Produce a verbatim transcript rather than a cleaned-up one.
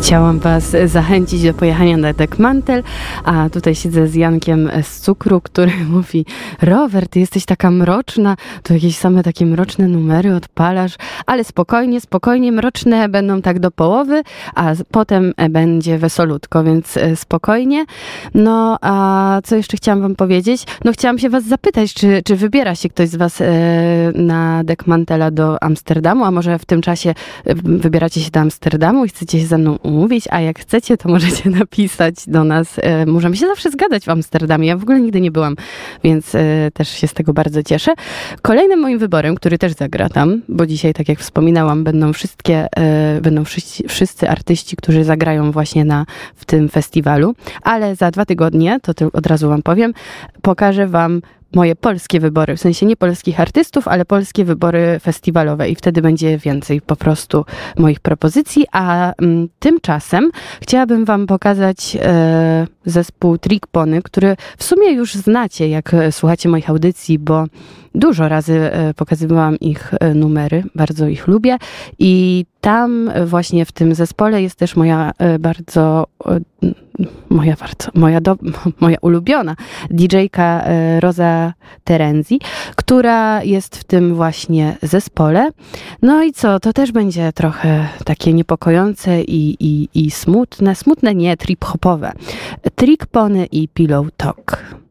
Chciałam was zachęcić do pojechania na Dekmantel, a tutaj siedzę z Jankiem z Cukru, który mówi: Rower, ty jesteś taka mroczna, to jakieś same takie mroczne numery odpalasz, ale spokojnie, spokojnie, mroczne będą tak do połowy, a potem będzie wesolutko, więc spokojnie. No, a co jeszcze chciałam wam powiedzieć? No, chciałam się was zapytać, czy, czy wybiera się ktoś z was na Dekmantela do Amsterdamu, a może w tym czasie wybieracie się do Amsterdamu i chcecie się ze mną umówić, a jak chcecie, to możecie napisać do nas. Możemy się zawsze zgadać w Amsterdamie. Ja w ogóle nigdy nie byłam, więc też się z tego bardzo cieszę. Kolejnym moim wyborem, który też zagra tam, bo dzisiaj, tak jak wspominałam, będą wszystkie, będą wszyscy, wszyscy artyści, którzy zagrają właśnie na, w tym festiwalu, ale za dwa tygodnie, to od razu wam powiem, pokażę wam moje polskie wybory, w sensie nie polskich artystów, ale polskie wybory festiwalowe i wtedy będzie więcej po prostu moich propozycji, a m, tymczasem chciałabym wam pokazać e, zespół Trick Pony, który w sumie już znacie, jak słuchacie moich audycji, bo dużo razy e, pokazywałam ich e, numery, bardzo ich lubię i tam właśnie w tym zespole jest też moja e, bardzo e, moja bardzo, moja, do, moja ulubiona didżejka Rosa Terenzi, która jest w tym właśnie zespole. No i co, to też będzie trochę takie niepokojące i, i, i smutne. Smutne nie, trip-hopowe. Trick Pony i Pillow Talk.